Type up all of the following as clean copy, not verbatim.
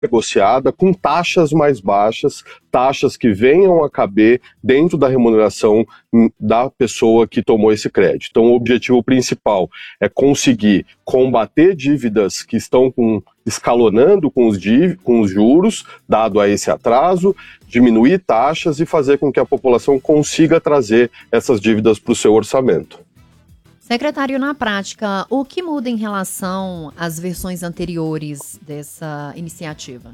negociada com taxas mais baixas, taxas que venham a caber dentro da remuneração da pessoa que tomou esse crédito. Então, o objetivo principal é conseguir combater dívidas que estão escalonando com os juros, dado a esse atraso, diminuir taxas e fazer com que a população consiga trazer essas dívidas para o seu orçamento. Secretário, na prática, o que muda em relação às versões anteriores dessa iniciativa?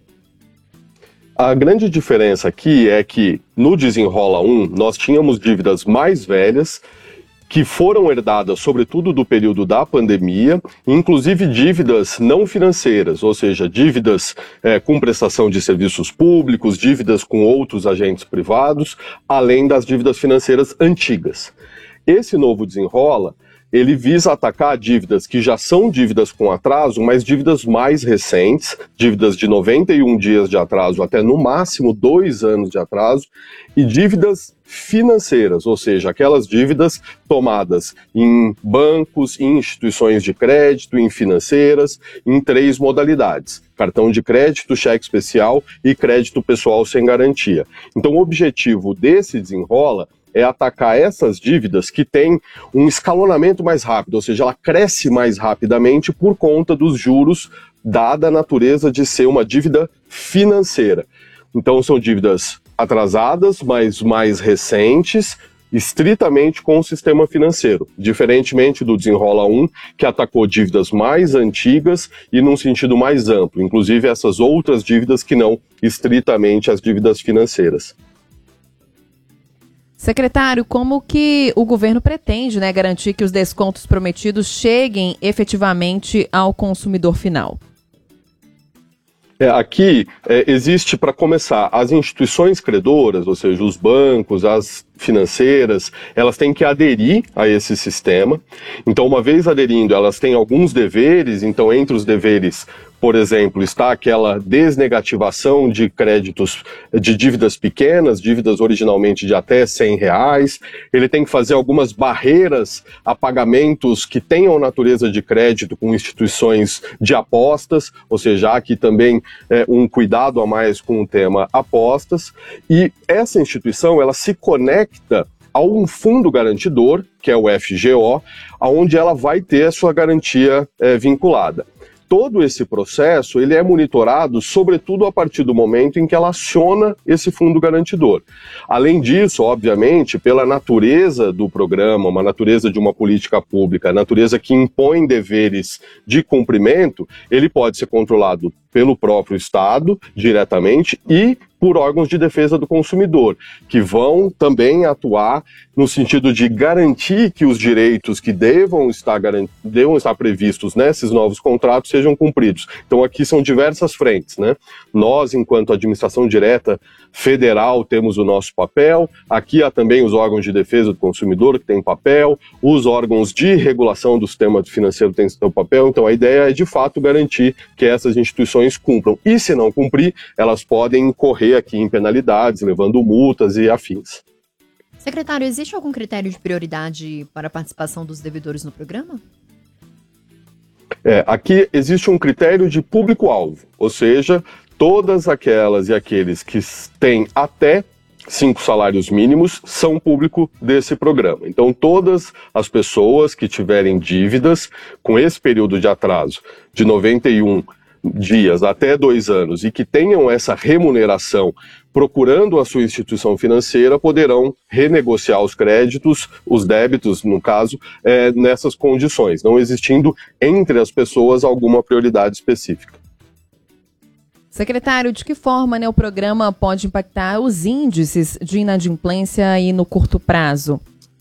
A grande diferença aqui é que no Desenrola 1 nós tínhamos dívidas mais velhas que foram herdadas sobretudo do período da pandemia, inclusive dívidas não financeiras, ou seja, dívidas com prestação de serviços públicos, dívidas com outros agentes privados, além das dívidas financeiras antigas. Esse novo Desenrola, ele visa atacar dívidas que já são dívidas com atraso, mas dívidas mais recentes, dívidas de 91 dias de atraso até no máximo 2 anos de atraso, e dívidas financeiras, ou seja, aquelas dívidas tomadas em bancos, em instituições de crédito, em financeiras, em 3 modalidades: cartão de crédito, cheque especial e crédito pessoal sem garantia. Então, o objetivo desse Desenrola é atacar essas dívidas que têm um escalonamento mais rápido, ou seja, ela cresce mais rapidamente por conta dos juros, dada a natureza de ser uma dívida financeira. Então, são dívidas atrasadas, mas mais recentes, estritamente com o sistema financeiro, diferentemente do Desenrola 1, que atacou dívidas mais antigas e num sentido mais amplo, inclusive essas outras dívidas que não estritamente as dívidas financeiras. Secretário, como que o governo pretende, garantir que os descontos prometidos cheguem efetivamente ao consumidor final? Aqui existe, para começar, as instituições credoras, ou seja, os bancos, as financeiras, elas têm que aderir a esse sistema. Então, uma vez aderindo, elas têm alguns deveres. Então, entre os deveres, por exemplo, está aquela desnegativação de créditos, de dívidas pequenas, dívidas originalmente de até R$100. Ele tem que fazer algumas barreiras a pagamentos que tenham natureza de crédito com instituições de apostas, ou seja, há aqui também um cuidado a mais com o tema apostas. E essa instituição, ela se conecta a um fundo garantidor, que é o FGO, onde ela vai ter a sua garantia vinculada. Todo esse processo ele é monitorado, sobretudo a partir do momento em que ela aciona esse fundo garantidor. Além disso, obviamente, pela natureza do programa, uma natureza de uma política pública, a natureza que impõe deveres de cumprimento, ele pode ser controlado pelo próprio Estado, diretamente, e por órgãos de defesa do consumidor, que vão também atuar no sentido de garantir que os direitos que devam estar previstos nesses novos contratos sejam cumpridos. Então aqui são diversas frentes, né? Nós, enquanto administração direta federal, temos o nosso papel, aqui há também os órgãos de defesa do consumidor que têm papel, os órgãos de regulação do sistema financeiro têm seu papel. Então a ideia é de fato garantir que essas instituições cumpram, e se não cumprir, elas podem incorrer aqui em penalidades, levando multas e afins. Secretário, existe algum critério de prioridade para a participação dos devedores no programa? Aqui existe um critério de público-alvo, ou seja, todas aquelas e aqueles que têm até 5 salários mínimos são público desse programa. Então, todas as pessoas que tiverem dívidas com esse período de atraso de 91 dias até 2 anos e que tenham essa remuneração procurando a sua instituição financeira poderão renegociar os créditos, os débitos, no caso, nessas condições, não existindo entre as pessoas alguma prioridade específica. Secretário, de que forma o programa pode impactar os índices de inadimplência aí no curto prazo?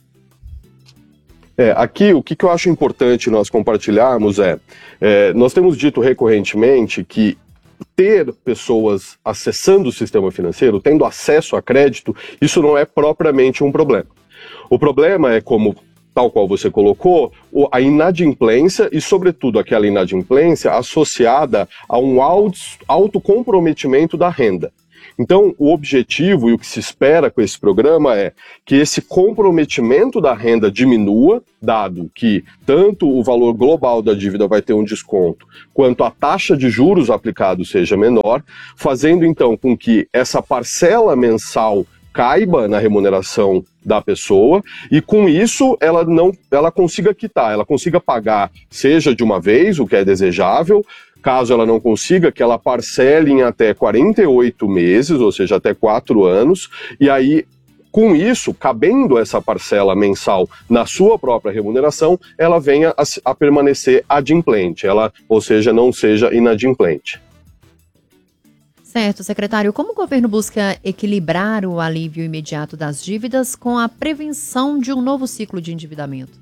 Aqui, o que eu acho importante nós compartilharmos nós temos dito recorrentemente que ter pessoas acessando o sistema financeiro, tendo acesso a crédito, isso não é propriamente um problema. O problema é como, tal qual você colocou, a inadimplência e, sobretudo, aquela inadimplência associada a um alto comprometimento da renda. Então, o objetivo e o que se espera com esse programa é que esse comprometimento da renda diminua, dado que tanto o valor global da dívida vai ter um desconto, quanto a taxa de juros aplicado seja menor, fazendo então com que essa parcela mensal caiba na remuneração da pessoa e com isso ela consiga quitar, ela consiga pagar, seja de uma vez, o que é desejável, caso ela não consiga, que ela parcele em até 48 meses, ou seja, até 4 anos, e aí com isso, cabendo essa parcela mensal na sua própria remuneração, ela venha a permanecer adimplente, ou seja, não seja inadimplente. Certo, secretário. Como o governo busca equilibrar o alívio imediato das dívidas com a prevenção de um novo ciclo de endividamento?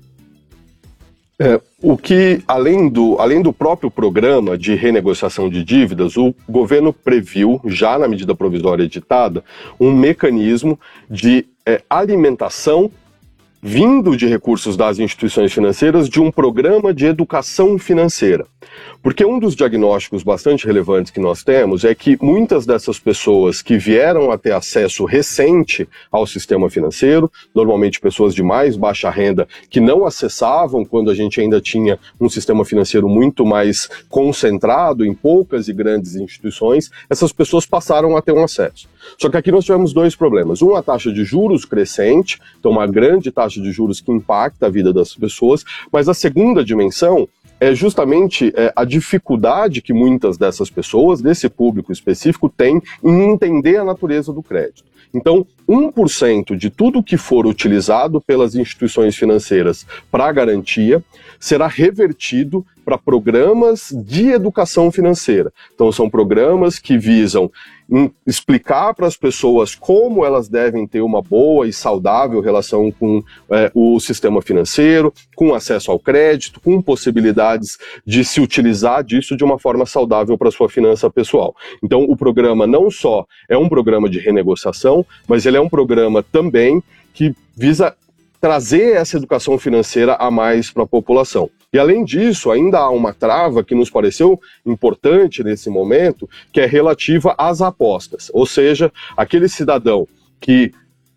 O que, além do próprio programa de renegociação de dívidas, o governo previu, já na medida provisória editada, um mecanismo de alimentação vindo de recursos das instituições financeiras de um programa de educação financeira. Porque um dos diagnósticos bastante relevantes que nós temos é que muitas dessas pessoas que vieram a ter acesso recente ao sistema financeiro, normalmente pessoas de mais baixa renda que não acessavam quando a gente ainda tinha um sistema financeiro muito mais concentrado em poucas e grandes instituições, essas pessoas passaram a ter um acesso. Só que aqui nós tivemos dois problemas. Um, a taxa de juros crescente, então uma grande taxa de juros que impacta a vida das pessoas, mas a segunda dimensão é justamente a dificuldade que muitas dessas pessoas, desse público específico, têm em entender a natureza do crédito. Então, 1% de tudo que for utilizado pelas instituições financeiras para garantia será revertido para programas de educação financeira. Então, são programas que visam explicar para as pessoas como elas devem ter uma boa e saudável relação com o sistema financeiro, com acesso ao crédito, com possibilidades de se utilizar disso de uma forma saudável para a sua finança pessoal. Então, o programa não só é um programa de renegociação, mas ele é um programa também que visa trazer essa educação financeira a mais para a população. E além disso, ainda há uma trava que nos pareceu importante nesse momento, que é relativa às apostas. Ou seja, aquele cidadão que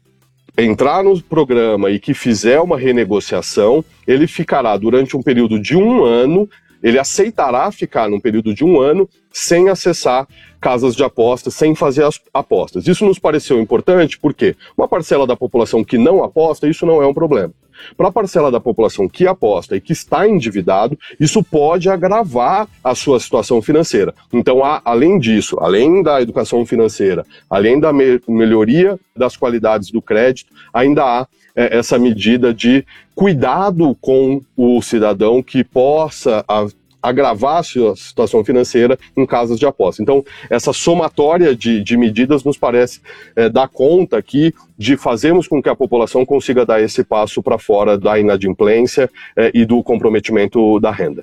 entrar no programa e que fizer uma renegociação, ele ficará durante um período de 1 ano, ele aceitará ficar num período de 1 ano sem acessar casas de apostas, sem fazer as apostas. Isso nos pareceu importante porque uma parcela da população que não aposta, isso não é um problema. Para a parcela da população que aposta e que está endividado, isso pode agravar a sua situação financeira. Então, além disso, além da educação financeira, além da melhoria das qualidades do crédito, ainda há essa medida de cuidado com o cidadão que possa agravar a sua situação financeira em casas de aposta. Então, essa somatória de medidas nos parece dar conta aqui de fazermos com que a população consiga dar esse passo para fora da inadimplência e do comprometimento da renda.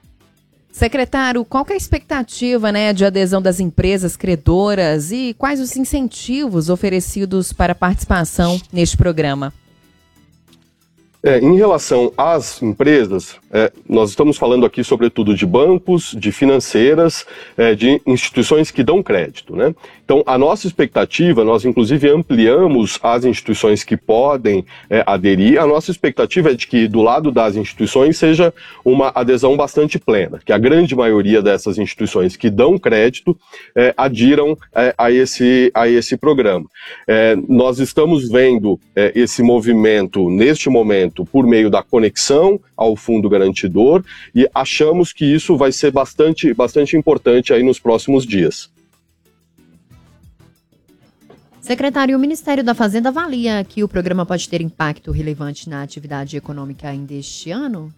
Secretário, qual que é a expectativa, de adesão das empresas credoras e quais os incentivos oferecidos para a participação neste programa? Em relação às empresas, nós estamos falando aqui sobretudo de bancos, de financeiras, de instituições que dão crédito, né? Então, a nossa expectativa, nós inclusive ampliamos as instituições que podem aderir, a nossa expectativa é de que do lado das instituições seja uma adesão bastante plena, que a grande maioria dessas instituições que dão crédito adiram a esse programa. Nós estamos vendo esse movimento neste momento por meio da conexão ao fundo garantidor e achamos que isso vai ser bastante importante aí nos próximos dias. Secretário, o Ministério da Fazenda avalia que o programa pode ter impacto relevante na atividade econômica ainda este ano?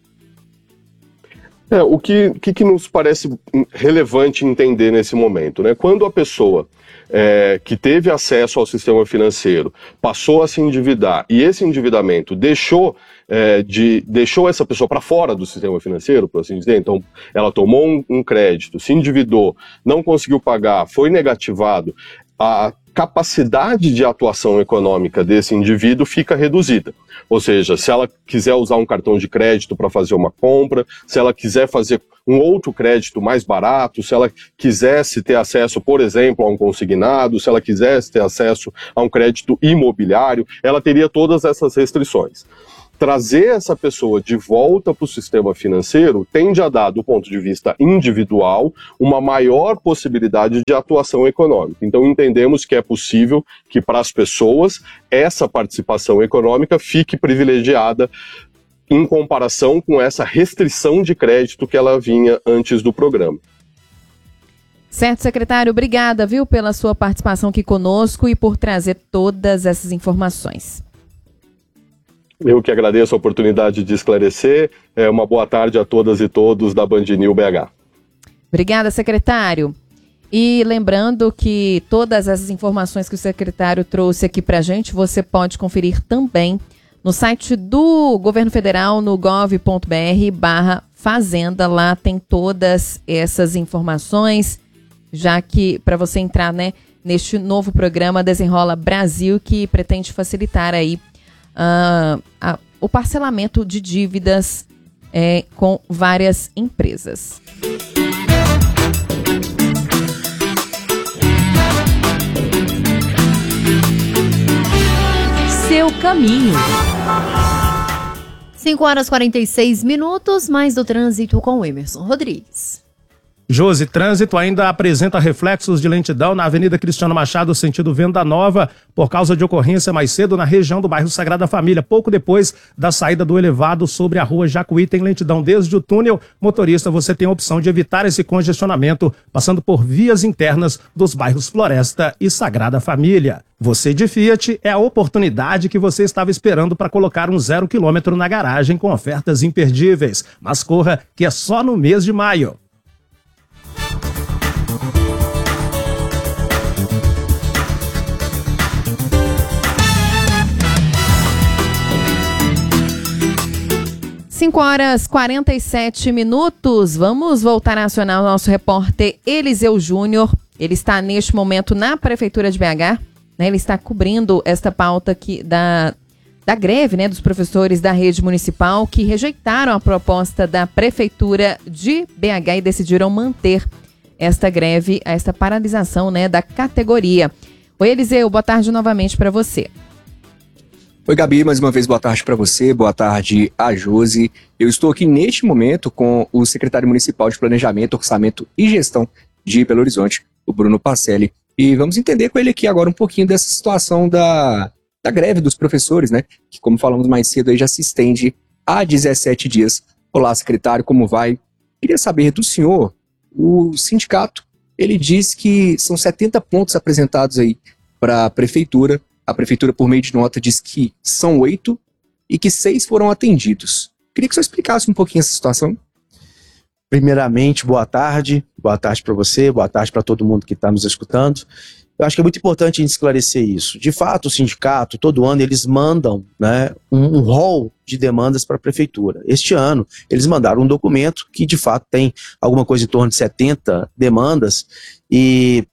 O que nos parece relevante entender nesse momento, né? Quando a pessoa que teve acesso ao sistema financeiro passou a se endividar e esse endividamento deixou essa pessoa para fora do sistema financeiro, por assim dizer, então ela tomou um crédito, se endividou, não conseguiu pagar, foi negativado, capacidade de atuação econômica desse indivíduo fica reduzida. Ou seja, se ela quiser usar um cartão de crédito para fazer uma compra, se ela quiser fazer um outro crédito mais barato, se ela quisesse ter acesso, por exemplo, a um consignado, se ela quisesse ter acesso a um crédito imobiliário, ela teria todas essas restrições. Trazer essa pessoa de volta para o sistema financeiro tende a dar, do ponto de vista individual, uma maior possibilidade de atuação econômica. Então, entendemos que é possível que, para as pessoas, essa participação econômica fique privilegiada em comparação com essa restrição de crédito que ela vinha antes do programa. Certo, secretário. Obrigada, viu, pela sua participação aqui conosco e por trazer todas essas informações. Eu que agradeço a oportunidade de esclarecer. Uma boa tarde a todas e todos da Band News BH. Obrigada, secretário. E lembrando que todas essas informações que o secretário trouxe aqui pra gente, você pode conferir também no site do Governo Federal, no gov.br/fazenda. Lá tem todas essas informações, já que para você entrar, né, neste novo programa Desenrola Brasil, que pretende facilitar aí o parcelamento de dívidas com várias empresas. Seu caminho. 5h46, mais do trânsito com o Emerson Rodrigues. Josi, trânsito ainda apresenta reflexos de lentidão na Avenida Cristiano Machado, sentido Venda Nova, por causa de ocorrência mais cedo na região do bairro Sagrada Família. Pouco depois da saída do elevado sobre a rua Jacuí, tem lentidão desde o túnel. Motorista, você tem a opção de evitar esse congestionamento, passando por vias internas dos bairros Floresta e Sagrada Família. Você de Fiat, é a oportunidade que você estava esperando para colocar um 0 km na garagem com ofertas imperdíveis. Mas corra, que é só no mês de maio. Cinco horas 47 minutos. Vamos voltar a acionar o nosso repórter Eliseu Júnior. Ele está neste momento na Prefeitura de BH, né? Ele está cobrindo esta pauta aqui da greve, né, dos professores da rede municipal que rejeitaram a proposta da Prefeitura de BH e decidiram manter esta greve, esta paralisação, né, da categoria. Oi, Eliseu, boa tarde novamente para você. Oi, Gabi, mais uma vez boa tarde para você, boa tarde a Josi. Eu estou aqui neste momento com o secretário municipal de Planejamento, Orçamento e Gestão de Belo Horizonte, o Bruno Pacelli, e vamos entender com ele aqui agora um pouquinho dessa situação da greve dos professores, né, que, como falamos mais cedo, aí já se estende há 17 dias. Olá, secretário, como vai? Queria saber do senhor, o sindicato, ele diz que são 70 pontos apresentados aí para a prefeitura. A prefeitura, por meio de nota, diz que são 8 e que 6 foram atendidos. Queria que você explicasse um pouquinho essa situação. Primeiramente, boa tarde para você, boa tarde para todo mundo que está nos escutando. Eu acho que é muito importante a gente esclarecer isso. De fato, o sindicato, todo ano, eles mandam, né, um rol de demandas para a prefeitura. Este ano, eles mandaram um documento que, de fato, tem alguma coisa em torno de 70 demandas e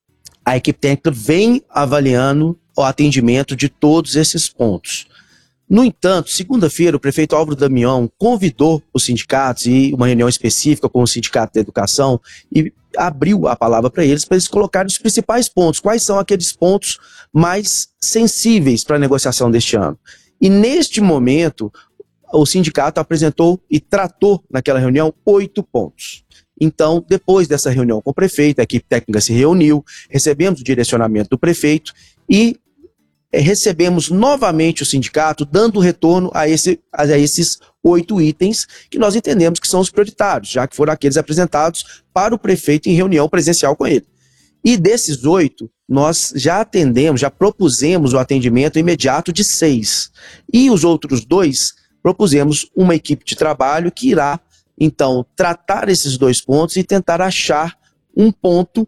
a equipe técnica vem avaliando o atendimento de todos esses pontos. No entanto, segunda-feira, o prefeito Álvaro Damião convidou os sindicatos e uma reunião específica com o Sindicato da Educação e abriu a palavra para eles colocarem os principais pontos, quais são aqueles pontos mais sensíveis para a negociação deste ano. E neste momento, o sindicato apresentou e tratou naquela reunião 8 pontos. Então, depois dessa reunião com o prefeito, a equipe técnica se reuniu, recebemos o direcionamento do prefeito e recebemos novamente o sindicato dando retorno a esses 8 itens que nós entendemos que são os prioritários, já que foram aqueles apresentados para o prefeito em reunião presencial com ele. E desses 8, nós já atendemos, já propusemos o atendimento imediato de 6. E os outros 2, propusemos uma equipe de trabalho que irá, então, tratar esses 2 pontos e tentar achar um ponto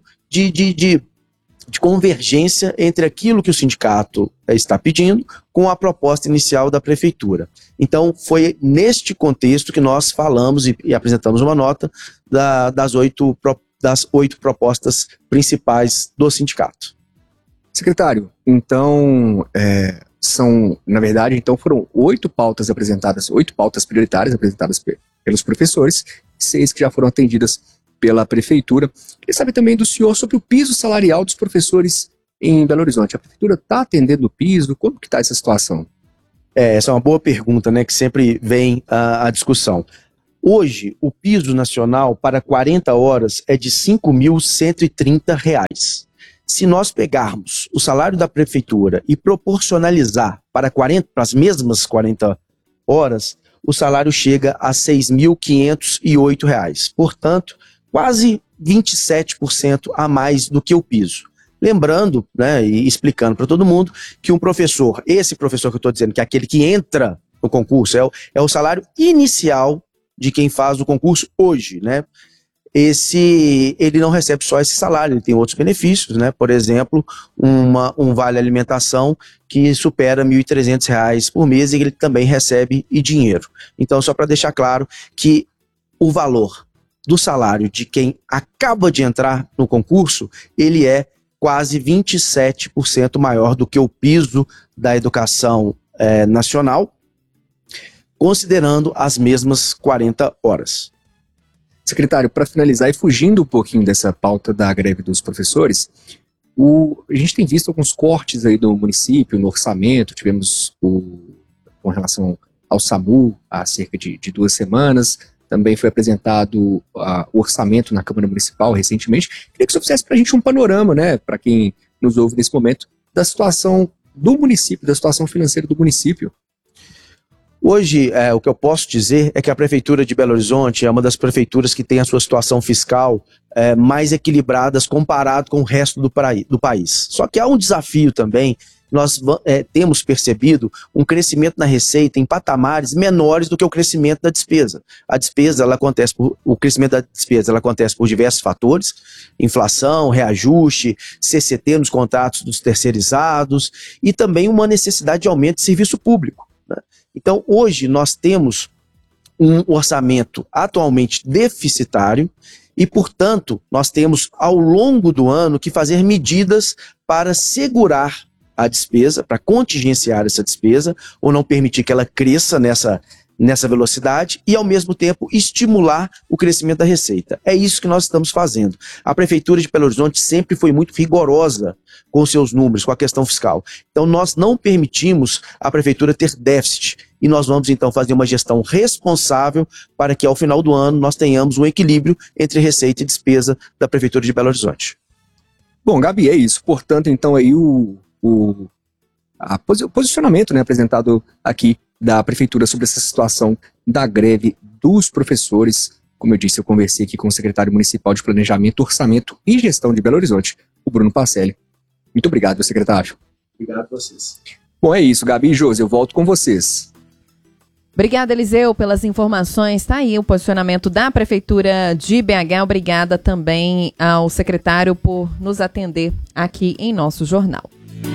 de convergência entre aquilo que o sindicato está pedindo com a proposta inicial da prefeitura. Então, foi neste contexto que nós falamos e apresentamos uma nota das 8 propostas principais do sindicato. Secretário, então, na verdade, então foram 8 pautas prioritárias apresentadas pelos professores, 6 que já foram atendidas pela Prefeitura. Queria saber também do senhor sobre o piso salarial dos professores em Belo Horizonte. A Prefeitura está atendendo o piso? Como que está essa situação? Essa é uma boa pergunta, né, que sempre vem à discussão. Hoje, o piso nacional para 40 horas é de R$ 5.130. Se nós pegarmos o salário da Prefeitura e proporcionalizar para as mesmas 40 horas, o salário chega a R$ 6.508. Portanto, quase 27% a mais do que o piso. Lembrando, né, e explicando para todo mundo, que esse professor que eu estou dizendo, que é aquele que entra no concurso, é o salário inicial de quem faz o concurso hoje, né? Ele não recebe só esse salário, ele tem outros benefícios, né? Por exemplo, um vale alimentação que supera R$ 1.300 por mês e ele também recebe dinheiro. Então, só para deixar claro que o valor do salário de quem acaba de entrar no concurso, ele é quase 27% maior do que o piso da educação nacional, considerando as mesmas 40 horas. Secretário, para finalizar e fugindo um pouquinho dessa pauta da greve dos professores, a gente tem visto alguns cortes aí do município, no orçamento, tivemos com relação ao SAMU há cerca de 2 semanas, também foi apresentado o orçamento na Câmara Municipal recentemente. Queria que o senhor fizesse para a gente um panorama, né, para quem nos ouve nesse momento, da situação do município, da situação financeira do município. Hoje, o que eu posso dizer é que a Prefeitura de Belo Horizonte é uma das prefeituras que tem a sua situação fiscal mais equilibradas comparado com o resto do país. Só que há um desafio também. Nós temos percebido um crescimento na receita em patamares menores do que o crescimento da despesa. O crescimento da despesa acontece por diversos fatores: inflação, reajuste, CCT nos contratos dos terceirizados e também uma necessidade de aumento de serviço público, né? Então, hoje nós temos um orçamento atualmente deficitário e, portanto, nós temos ao longo do ano que fazer medidas para segurar a despesa, para contingenciar essa despesa, ou não permitir que ela cresça nessa velocidade e, ao mesmo tempo, estimular o crescimento da receita. É isso que nós estamos fazendo. A Prefeitura de Belo Horizonte sempre foi muito rigorosa com seus números, com a questão fiscal. Então, nós não permitimos a Prefeitura ter déficit e nós vamos, então, fazer uma gestão responsável para que, ao final do ano, nós tenhamos um equilíbrio entre receita e despesa da Prefeitura de Belo Horizonte. Bom, Gabi, é isso. Portanto, então, aí o posicionamento, né, apresentado aqui da Prefeitura sobre essa situação da greve dos professores. Como eu disse, eu conversei aqui com o secretário municipal de Planejamento, Orçamento e Gestão de Belo Horizonte, o Bruno Pacelli. Muito obrigado, secretário. Obrigado a vocês. Bom, é isso, Gabi e Josi, eu volto com vocês. Obrigada, Eliseu, pelas informações. Está aí o posicionamento da Prefeitura de BH. Obrigada também ao secretário por nos atender aqui em nosso jornal.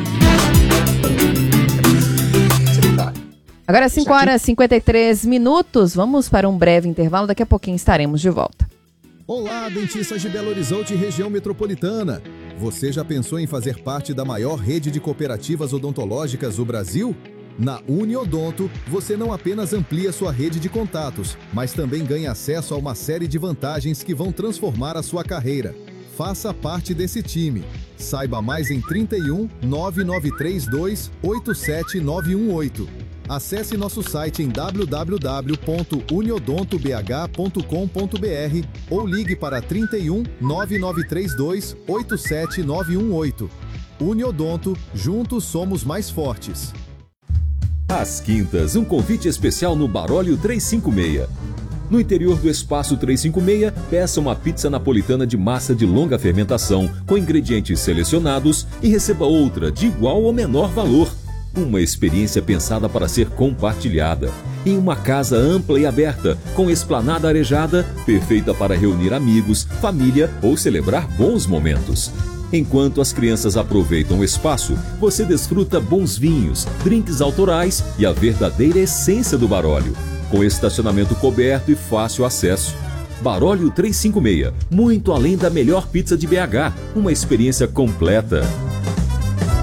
Agora 5h53. Vamos para um breve intervalo. Daqui a pouquinho estaremos de volta. Olá, dentistas de Belo Horizonte e região metropolitana. Você já pensou em fazer parte da maior rede de cooperativas odontológicas do Brasil? Na Uniodonto, você não apenas amplia sua rede de contatos, mas também ganha acesso a uma série de vantagens que vão transformar a sua carreira. Faça parte desse time. Saiba mais em 31 9932 87918. Acesse nosso site em www.uniodontobh.com.br ou ligue para 31 9932 87918. Uniodonto, juntos somos mais fortes. Às quintas, um convite especial no Barólio 356. No interior do Espaço 356, peça uma pizza napolitana de massa de longa fermentação, com ingredientes selecionados, e receba outra de igual ou menor valor. Uma experiência pensada para ser compartilhada. Em uma casa ampla e aberta, com esplanada arejada, perfeita para reunir amigos, família ou celebrar bons momentos. Enquanto as crianças aproveitam o espaço, você desfruta bons vinhos, drinks autorais e a verdadeira essência do Barólio, com estacionamento coberto e fácil acesso. Barólio 356, muito além da melhor pizza de BH, uma experiência completa.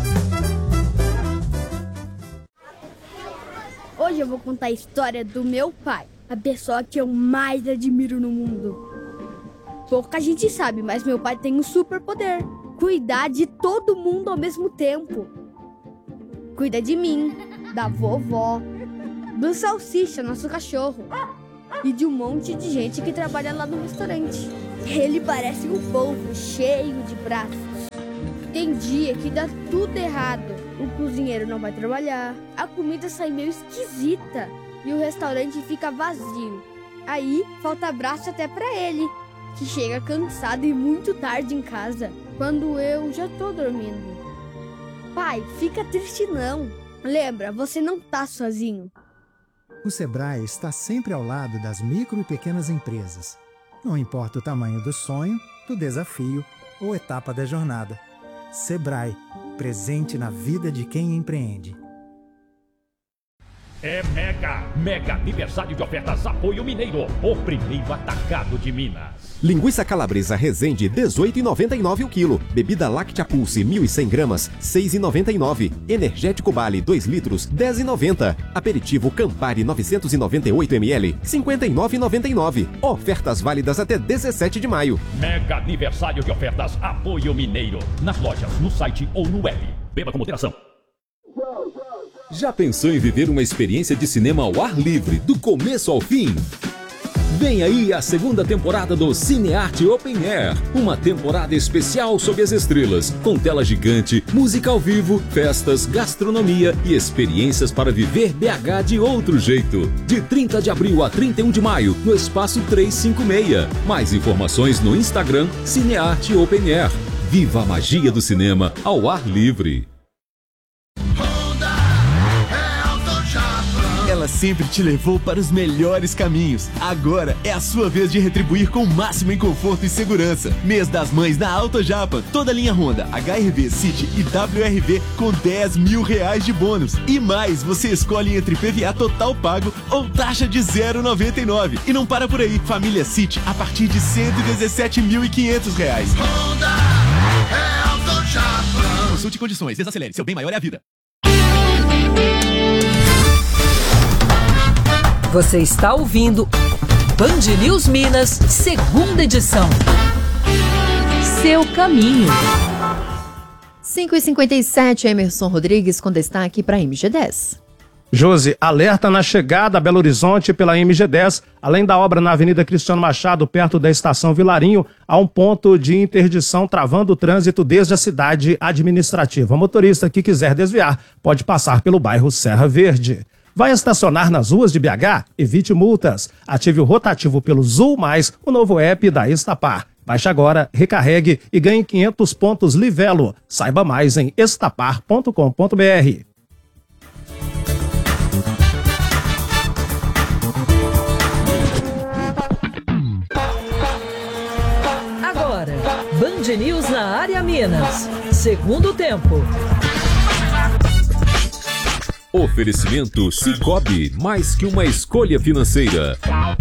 vou contar a história do meu pai, a pessoa que eu mais admiro no mundo. Pouca gente sabe, mas meu pai tem um superpoder: cuidar de todo mundo ao mesmo tempo. Cuida de mim, da vovó, do Salsicha, nosso cachorro, e de um monte de gente que trabalha lá no restaurante. Ele parece um polvo cheio de braços. Tem dia que dá tudo errado. O cozinheiro não vai trabalhar, a comida sai meio esquisita e o restaurante fica vazio. Aí falta braço até pra ele, que chega cansado e muito tarde em casa, quando eu já tô dormindo. Pai, fica triste não. Lembra, você não tá sozinho. O Sebrae está sempre ao lado das micro e pequenas empresas. Não importa o tamanho do sonho, do desafio ou etapa da jornada. Sebrae, presente na vida de quem empreende. É mega aniversário de ofertas Apoio Mineiro, o primeiro atacado de Minas. Linguiça calabresa Resende, R$ 18,99 o quilo. Bebida Láctea Pulse, 1.100 gramas, R$ 6,99. Energético Bale, 2 litros, R$ 10,90. Aperitivo Campari, 998 ml, R$ 59,99. Ofertas válidas até 17 de maio. Mega aniversário de ofertas Apoio Mineiro. Nas lojas, no site ou no web. Beba com moderação. Já pensou em viver uma experiência de cinema ao ar livre, do começo ao fim? Vem aí a segunda temporada do Cinearte Open Air, uma temporada especial sob as estrelas, com tela gigante, música ao vivo, festas, gastronomia e experiências para viver BH de outro jeito. De 30 de abril a 31 de maio, no Espaço 356. Mais informações no Instagram Cinearte Open Air. Viva a magia do cinema ao ar livre. Ela sempre te levou para os melhores caminhos. Agora é a sua vez de retribuir com o máximo em conforto e segurança. Mês das Mães na AutoJapa. Toda linha Honda, HR-V, City e WR-V com R$10 mil de bônus. E mais, você escolhe entre PVA total pago ou taxa de 0,99. E não para por aí. Família City a partir de R$117.500. Honda é AutoJapa. Consulte condições, desacelere. Seu bem maior é a vida. Você está ouvindo Band News Minas, segunda edição. Seu caminho. 5h57, Emerson Rodrigues com destaque para a MG10. Josi, alerta na chegada a Belo Horizonte pela MG10, além da obra na Avenida Cristiano Machado, perto da Estação Vilarinho, há um ponto de interdição travando o trânsito desde a cidade administrativa. O motorista que quiser desviar pode passar pelo bairro Serra Verde. Vai estacionar nas ruas de BH? Evite multas. Ative o rotativo pelo Zul Mais, o novo app da Estapar. Baixe agora, recarregue e ganhe 500 pontos Livelo. Saiba mais em estapar.com.br. Agora, Band News na área Minas. Segundo tempo. Oferecimento Cicobi, mais que uma escolha financeira.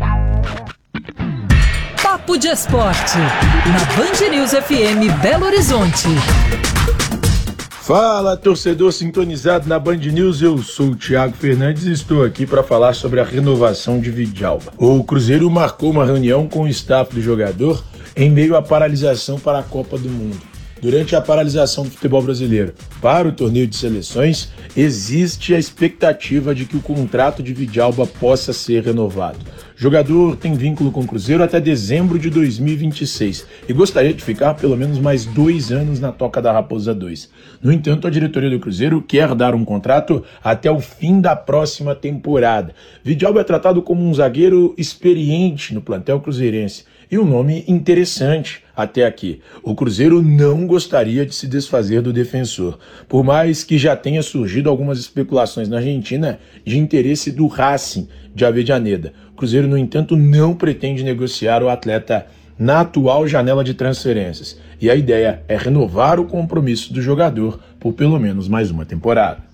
Papo de Esporte, na Band News FM Belo Horizonte. Fala, torcedor sintonizado na Band News, eu sou o Thiago Fernandes e estou aqui para falar sobre a renovação de Vidjalba. O Cruzeiro marcou uma reunião com o staff do jogador em meio à paralisação para a Copa do Mundo. Durante a paralisação do futebol brasileiro para o torneio de seleções, existe a expectativa de que o contrato de Vidjalba possa ser renovado. O jogador tem vínculo com o Cruzeiro até dezembro de 2026 e gostaria de ficar pelo menos mais 2 anos na Toca da Raposa 2. No entanto, a diretoria do Cruzeiro quer dar um contrato até o fim da próxima temporada. Vidjalba é tratado como um zagueiro experiente no plantel cruzeirense e um nome interessante até aqui. O Cruzeiro não gostaria de se desfazer do defensor, por mais que já tenha surgido algumas especulações na Argentina de interesse do Racing de Avellaneda. O Cruzeiro, no entanto, não pretende negociar o atleta na atual janela de transferências, e a ideia é renovar o compromisso do jogador por pelo menos mais uma temporada.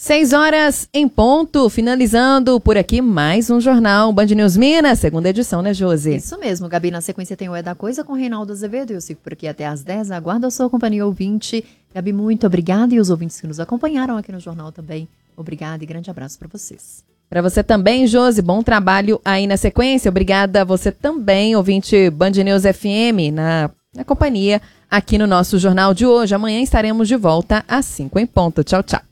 6 horas em ponto, finalizando por aqui mais um Jornal Band News Minas, segunda edição, né, Josi? Isso mesmo, Gabi. Na sequência tem o É da Coisa com Reinaldo Azevedo. Eu sigo por aqui até às 10. Aguardo a sua companhia, ouvinte. Gabi, muito obrigada. E os ouvintes que nos acompanharam aqui no jornal também. Obrigada e grande abraço para vocês. Para você também, Josi, bom trabalho aí na sequência. Obrigada a você também, ouvinte Band News FM, na companhia aqui no nosso jornal de hoje. Amanhã estaremos de volta às 5 em ponto. Tchau, tchau.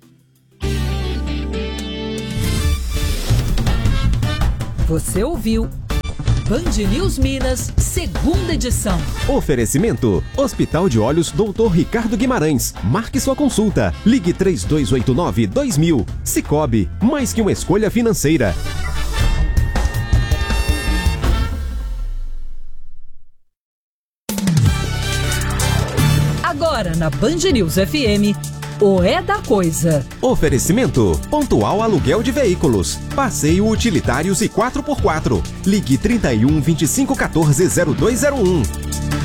Você ouviu Band News Minas, segunda edição. Oferecimento: Hospital de Olhos Dr. Ricardo Guimarães. Marque sua consulta. Ligue 3289-2000. Sicoob, mais que uma escolha financeira. Agora na Band News FM, o É da Coisa. Oferecimento: Pontual Aluguel de Veículos. Passeio Utilitários e 4x4. Ligue 31 25 14 0201.